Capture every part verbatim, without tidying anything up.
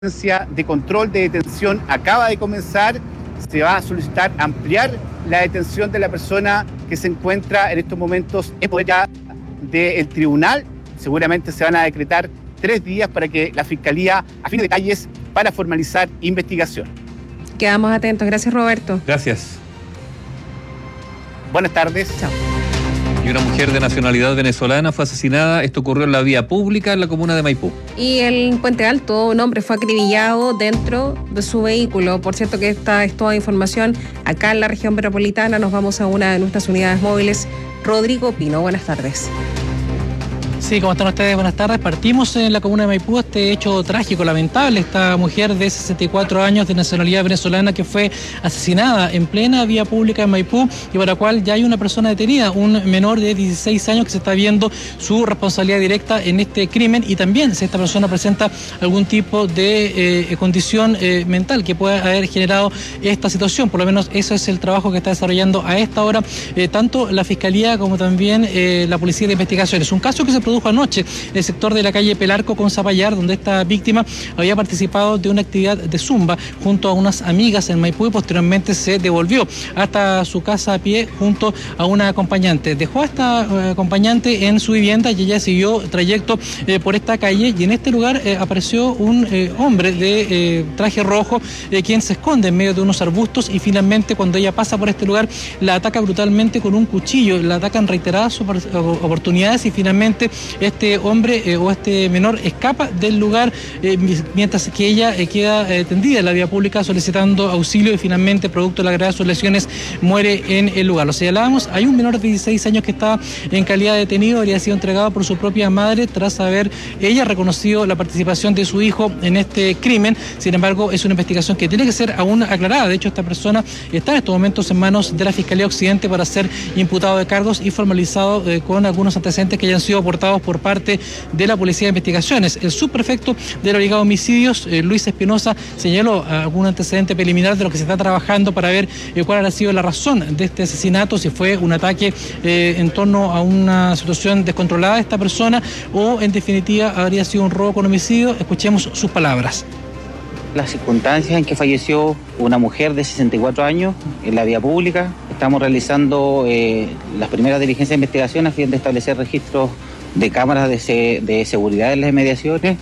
de control de detención acaba de comenzar. Se va a solicitar ampliar la detención de la persona que se encuentra en estos momentos en poder ya del tribunal. Seguramente se van a decretar tres días para que la Fiscalía afine detalles para formalizar investigación. Quedamos atentos. Gracias, Roberto. Gracias. Buenas tardes. Chao. Y una mujer de nacionalidad venezolana fue asesinada. Esto ocurrió en la vía pública en la comuna de Maipú. Y en Puente Alto, un hombre fue acribillado dentro de su vehículo. Por cierto que esta es toda información acá en la región metropolitana. Nos vamos a una de nuestras unidades móviles. Rodrigo Pino, buenas tardes. Sí, ¿cómo están ustedes? Buenas tardes. Partimos en la comuna de Maipú este hecho trágico, lamentable. Esta mujer de sesenta y cuatro años de nacionalidad venezolana que fue asesinada en plena vía pública en Maipú y para la cual ya hay una persona detenida, un menor de dieciséis años que se está viendo su responsabilidad directa en este crimen y también si esta persona presenta algún tipo de eh, condición eh, mental que pueda haber generado esta situación. Por lo menos eso es el trabajo que está desarrollando a esta hora eh, tanto la Fiscalía como también eh, la Policía de Investigaciones. Un caso que se produjo anoche en el sector de la calle Pelarco con Zapallar, donde esta víctima había participado de una actividad de zumba junto a unas amigas en Maipú y posteriormente se devolvió hasta su casa a pie junto a una acompañante. Dejó a esta eh, acompañante en su vivienda y ella siguió trayecto eh, por esta calle y en este lugar eh, apareció un eh, hombre de eh, traje rojo eh, quien se esconde en medio de unos arbustos y finalmente cuando ella pasa por este lugar la ataca brutalmente con un cuchillo, la atacan reiteradas oportunidades y finalmente este hombre eh, o este menor escapa del lugar eh, mientras que ella eh, queda eh, tendida en la vía pública solicitando auxilio y finalmente producto de la gravedad de sus lesiones muere en el lugar. Lo señalábamos, hay un menor de dieciséis años que está en calidad de detenido, habría sido entregado por su propia madre tras haber ella reconocido la participación de su hijo en este crimen. Sin embargo, es una investigación que tiene que ser aún aclarada. De hecho, esta persona está en estos momentos en manos de la Fiscalía Occidente para ser imputado de cargos y formalizado eh, con algunos antecedentes que hayan sido aportados por parte de la Policía de Investigaciones. El subprefecto de la Brigada de Homicidios, eh, Luis Espinosa, señaló algún antecedente preliminar de lo que se está trabajando para ver eh, cuál ha sido la razón de este asesinato, si fue un ataque eh, en torno a una situación descontrolada de esta persona o en definitiva habría sido un robo con homicidio. Escuchemos sus palabras. Las circunstancias en que falleció una mujer de sesenta y cuatro años en la vía pública. Estamos realizando eh, las primeras diligencias de investigación a fin de establecer registros de cámaras de, se, de seguridad en las inmediaciones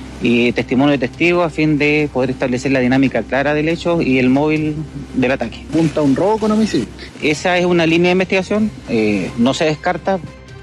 y testimonio de testigos a fin de poder establecer la dinámica clara del hecho y el móvil del ataque. ¿Punta un robo con homicidio? Esa es una línea de investigación, eh, no se descarta.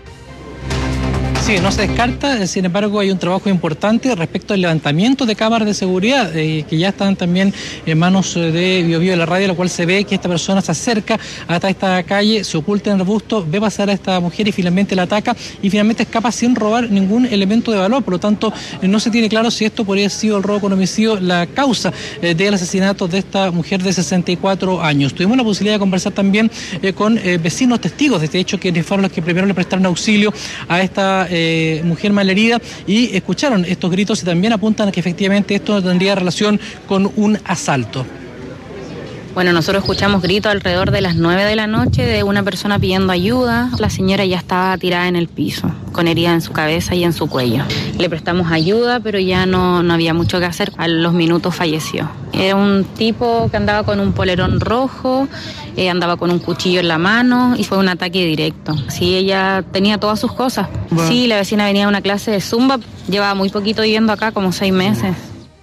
Sí, no se descarta, sin embargo hay un trabajo importante respecto al levantamiento de cámaras de seguridad eh, que ya están también en manos de Bio Bio de la radio, la cual se ve que esta persona se acerca hasta esta calle, se oculta en el arbusto, ve pasar a esta mujer y finalmente la ataca y finalmente escapa sin robar ningún elemento de valor. Por lo tanto, eh, no se tiene claro si esto podría haber sido el robo con homicidio la causa eh, del asesinato de esta mujer de sesenta y cuatro años. Tuvimos la posibilidad de conversar también eh, con eh, vecinos testigos de este hecho, quienes fueron los que primero le prestaron auxilio a esta Eh, mujer malherida y escucharon estos gritos y también apuntan a que efectivamente esto tendría relación con un asalto. Bueno, nosotros escuchamos gritos alrededor de las nueve de la noche de una persona pidiendo ayuda. La señora ya estaba tirada en el piso, con heridas en su cabeza y en su cuello. Le prestamos ayuda, pero ya no, no había mucho que hacer. A los minutos falleció. Era un tipo que andaba con un polerón rojo, eh, andaba con un cuchillo en la mano y fue un ataque directo. Sí, ella tenía todas sus cosas. Bueno. Sí, la vecina venía a una clase de zumba, llevaba muy poquito viviendo acá, como seis meses.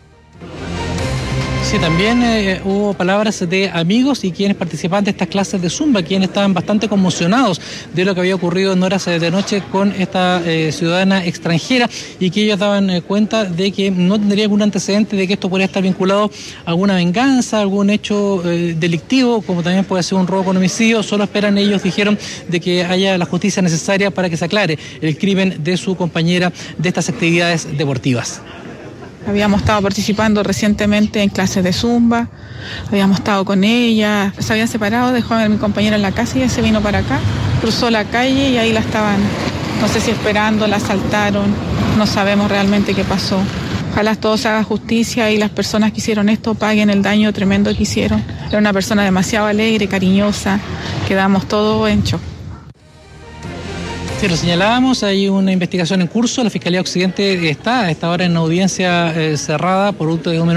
Sí, también eh, hubo palabras de amigos y quienes participaban de estas clases de zumba, quienes estaban bastante conmocionados de lo que había ocurrido en horas de noche con esta eh, ciudadana extranjera y que ellos daban eh, cuenta de que no tendría algún antecedente de que esto podría estar vinculado a alguna venganza, algún hecho eh, delictivo, como también puede ser un robo con homicidio. Solo esperan, ellos dijeron, de que haya la justicia necesaria para que se aclare el crimen de su compañera de estas actividades deportivas. Habíamos estado participando recientemente en clases de zumba, habíamos estado con ella, se habían separado, dejó a mi compañera en la casa y ella se vino para acá, cruzó la calle y ahí la estaban, no sé si esperando, la asaltaron, no sabemos realmente qué pasó. Ojalá todo se haga justicia y las personas que hicieron esto paguen el daño tremendo que hicieron. Era una persona demasiado alegre, cariñosa, quedamos todos en shock. Sí, lo señalábamos, hay una investigación en curso, la Fiscalía Occidente está a esta hora en audiencia eh, cerrada por un, un